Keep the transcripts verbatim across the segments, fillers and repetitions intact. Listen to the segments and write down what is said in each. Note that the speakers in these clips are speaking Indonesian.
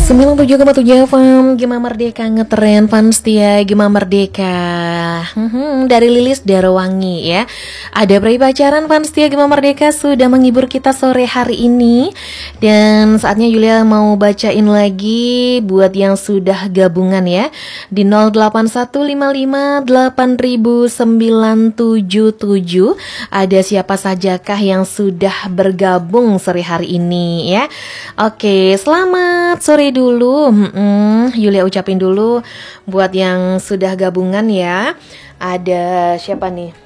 sembilan puluh tujuh koma tujuh F M Gema Merdeka ngetren fans setia Gema Merdeka. hmm, Dari Lilis Darwangi ya. Ada prai pacaran fans setia Gema Merdeka sudah menghibur kita sore hari ini. Dan saatnya Yulia mau bacain lagi buat yang sudah gabungan ya. Di nol delapan satu lima lima delapan sembilan tujuh tujuh. Ada siapa sajakah yang sudah bergabung sore hari ini ya. Oke, selamat sore dulu. hmm, Yulia ucapin dulu buat yang sudah gabungan ya. Ada siapa nih?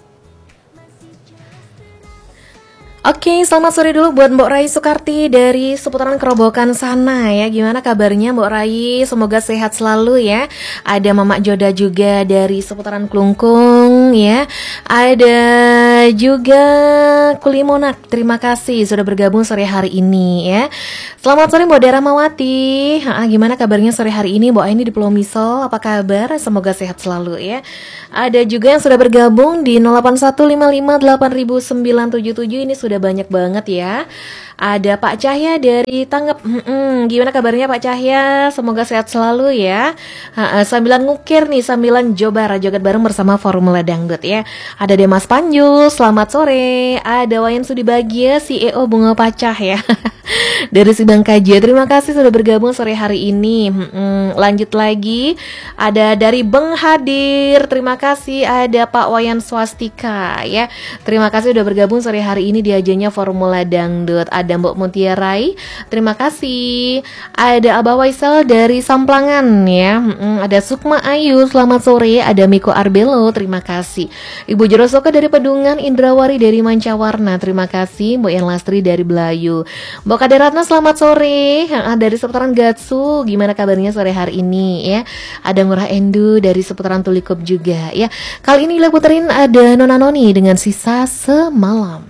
Oke, selamat sore dulu buat Mbok Rai Sukarti dari seputaran Kerobokan sana ya. Gimana kabarnya Mbok Rai? Semoga sehat selalu ya. Ada Mama Joda juga dari seputaran Klungkung ya. Ada juga Kulimonak. Terima kasih sudah bergabung sore hari ini ya. Selamat sore Mbok Dara Mawati. Ha, gimana kabarnya sore hari ini Mbok Aini di Pulau Misol? Apa kabar? Semoga sehat selalu ya. Ada juga yang sudah bergabung di nol delapan satu lima lima delapan sembilan tujuh tujuh. Ini sudah banyak banget ya. Ada Pak Cahya dari Tanggap. hmm, Gimana kabarnya Pak Cahya? Semoga sehat selalu ya. ha, Sambilan ngukir nih, sambilan jobar joget bareng bersama Formula Dangdut ya. Ada Demas Panjul, selamat sore. Ada Wayan Sudibagia, C E O Bunga Pacah ya. Dari Sidang Kaja, terima kasih sudah bergabung sore hari ini. hmm, Lanjut lagi. Ada dari Beng Hadir, terima kasih. Ada Pak Wayan Swastika ya. Terima kasih sudah bergabung sore hari ini di ajanya Formula Dangdut. Ada Mbok Mutiarai, terima kasih. Ada Abah Waisel dari Samplangan ya. hmm, Ada Sukma Ayu, selamat sore. Ada Miko Arbelo, terima kasih. Ibu Jerosoka dari Pedungan, Indrawari dari Mancawarna, terima kasih. Mbok Yan Lastri dari Belayu. Mbok Kaderatna, selamat sore. Dari seputaran Gatsu, gimana kabarnya sore hari ini ya. Ada Ngurah Endu dari seputaran Tulikop juga ya. Kali ini Ila puterin ada Nona Noni dengan Sisa Semalam.